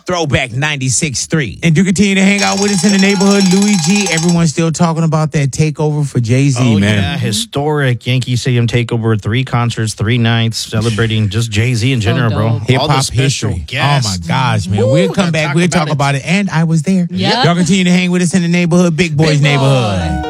Throwback 96.3. And do continue to hang out with us in the neighborhood. Louis G, everyone's still talking about that takeover for Jay-Z, man. Yeah, historic Yankee Stadium takeover, 3 concerts, 3 nights, celebrating just Jay-Z in general, bro. Hip-hop history. Guests. Oh, my gosh, man. We'll come back. We'll talk about it. And I was there. Yeah. Y'all continue to hang with us in the neighborhood. Big Boys Neighborhood.